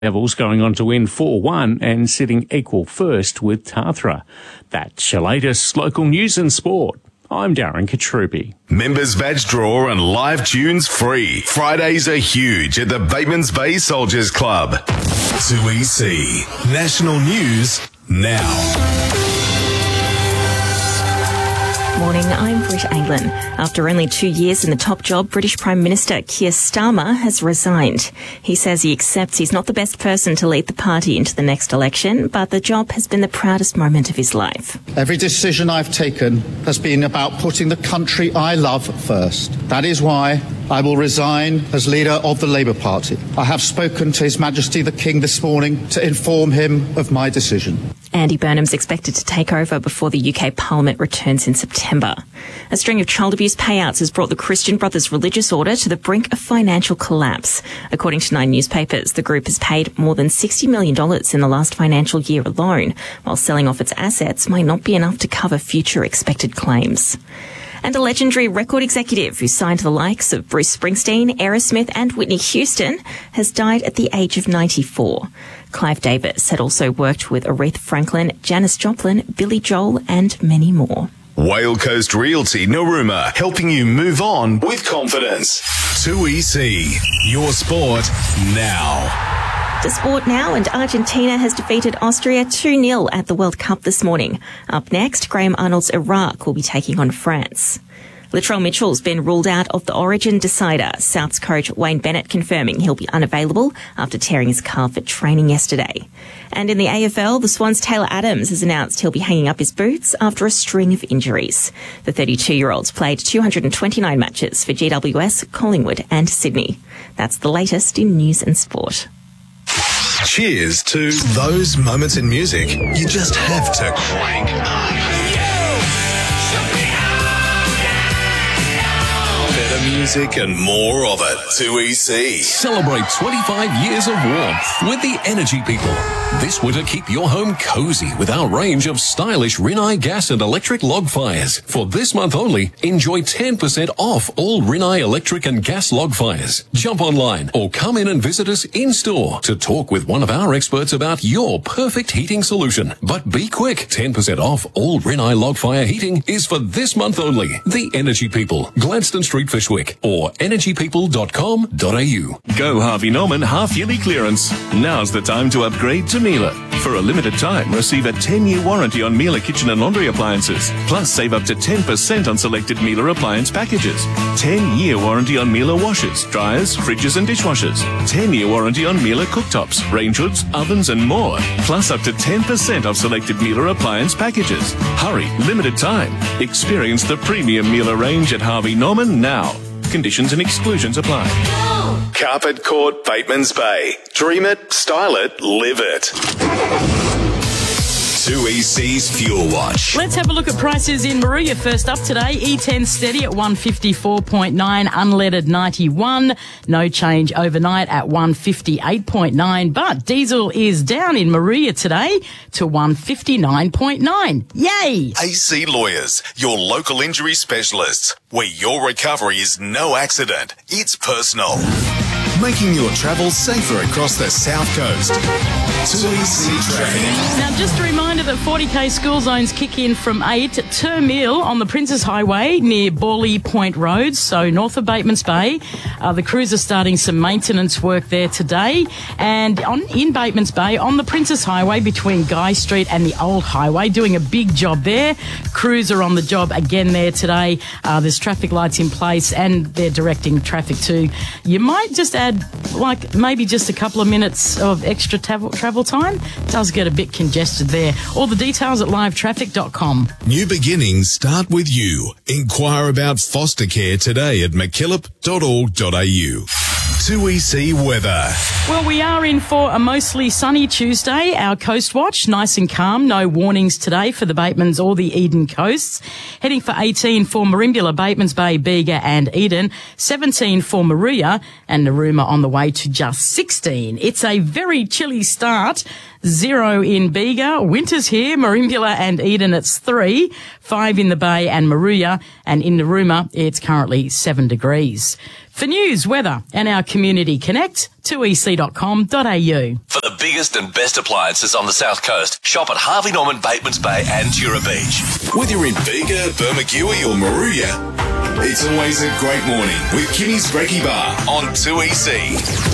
Devils going on to win 4-1 and sitting equal first with Tathra. That's your latest local news and sport. I'm Darren Katrubi. Members badge draw and live tunes free. Fridays are huge at the Batemans Bay Soldiers Club. 2EC. National News now. Morning, I'm Britt Aylan. After only 2 years in the top job, British Prime Minister Keir Starmer has resigned. He says he accepts he's not the best person to lead the party into the next election, but the job has been the proudest moment of his life. Every decision I've taken has been about putting the country I love first. That is why I will resign as leader of the Labour Party. I have spoken to His Majesty the King this morning to inform him of my decision. Andy Burnham's expected to take over before the UK Parliament returns in September. A string of child abuse payouts has brought the Christian Brothers Religious Order to the brink of financial collapse. According to Nine newspapers, the group has paid more than $60 million in the last financial year alone, while selling off its assets might not be enough to cover future expected claims. And a legendary record executive who signed the likes of Bruce Springsteen, Aerosmith and Whitney Houston has died at the age of 94. Clive Davis had also worked with Aretha Franklin, Janis Joplin, Billy Joel and many more. Whale Coast Realty Narooma, helping you move on with confidence. 2EC. Your sport now. To sport now, and Argentina has defeated Austria 2-0 at the World Cup this morning. Up next, Graham Arnold's Iraq will be taking on France. Latrell Mitchell's been ruled out of the Origin decider. Souths coach Wayne Bennett confirming he'll be unavailable after tearing his calf at training yesterday. And in the AFL, the Swans' Taylor Adams has announced he'll be hanging up his boots after a string of injuries. The 32-year-old's played 229 matches for GWS, Collingwood and Sydney. That's the latest in news and sport. Cheers to those moments in music you just have to crank up. Better music and more of it. 2EC. Celebrate 25 years of warmth with the Energy People. This winter, keep your home cozy with our range of stylish Rinnai gas and electric log fires. For this month only, enjoy 10% off all Rinnai electric and gas log fires. Jump online or come in and visit us in-store to talk with one of our experts about your perfect heating solution. But be quick, 10% off all Rinnai log fire heating is for this month only. The Energy People, Gladstone Street, Fishwick, or energypeople.com.au. Go Harvey Norman half-yearly clearance. Now's the time to upgrade to Miele. For a limited time, receive a 10-year warranty on Miele kitchen and laundry appliances. Plus, save up to 10% on selected Miele appliance packages. 10-year warranty on Miele washers, dryers, fridges and dishwashers. 10-year warranty on Miele cooktops, range hoods, ovens and more. Plus, up to 10% off selected Miele appliance packages. Hurry, limited time. Experience the premium Miele range at Harvey Norman now. Conditions and exclusions apply. Carpet Court, Batemans Bay. Dream it, style it, live it. 2EC's Fuel Watch. Let's have a look at prices in Moruya. First up today, E10 steady at 154.9, unleaded 91. No change overnight at 158.9. But diesel is down in Moruya today to 159.9. Yay! AC Lawyers, your local injury specialists, where your recovery is no accident, it's personal. Making your travel safer across the South Coast. 2EC Traffic. Now, just a reminder that 40k school zones kick in from 8 Termille on the Princes Highway near Borley Point Road, so north of Batemans Bay. The crews are starting some maintenance work there today. And in Batemans Bay, on the Princes Highway between Guy Street and the Old Highway, doing a big job there. Crews are on the job again there today. There's traffic lights in place and they're directing traffic too. You might just add maybe just a couple of minutes of extra travel time. It does get a bit congested there. All the details at livetraffic.com. New beginnings start with you. Inquire about foster care today at mckillop.org.au. 2EC weather. Well, we are in for a mostly sunny Tuesday. Our Coast Watch, nice and calm. No warnings today for the Batemans or the Eden coasts. Heading for 18 for Merimbula, Batemans Bay, Bega and Eden. 17 for Moruya and Narooma on the way to just 16. It's a very chilly start. 0 in Bega. Winter's here. Merimbula and Eden, it's 3. 5 in the Bay and Moruya. And in Narooma, it's currently 7 degrees. For news, weather and our community connect, 2ec.com.au. For the biggest and best appliances on the South Coast, shop at Harvey Norman, Batemans Bay and Tura Beach. Whether you're in Bega, Bermagui or Moruya, it's always a great morning with Kimmy's Brekkie Bar on 2EC.